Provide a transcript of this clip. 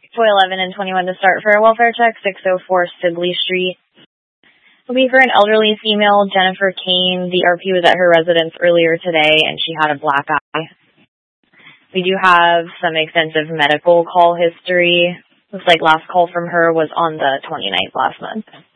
411 and 21 to start for a welfare check, 604 Sibley Street. It'll be for an elderly female, Jennifer Kane. The RP was at her residence earlier today, and she had a black eye. We do have some extensive medical call history. Looks like last call from her was on the 29th last month.